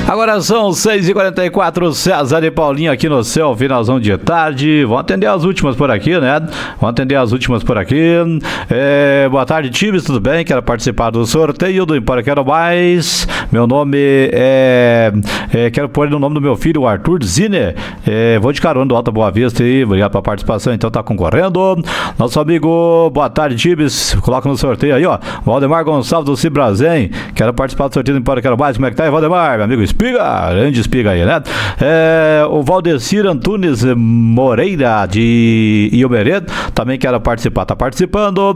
Agora são 6h44, César e Paulinho aqui no seu finalzão de tarde. Vamos atender as últimas por aqui, né? Boa tarde, times, tudo bem? Quero participar do sorteio do Empório Quero Mais. Meu nome quero pôr no nome do meu filho, o Arthur Zine. Vou de carona do Alta Boa Vista e obrigado pela participação, então tá concorrendo. Nosso amigo, boa tarde, times. Coloca no sorteio aí, ó. Valdemar Gonçalves do Cibrazen. Quero participar do sorteio do Empório Quero Mais. Como é que tá aí, Valdemar? Meu amigo Espiga, grande Espiga aí, né? O Valdecir Antunes Moreira de Iomerê também quero participar, tá participando.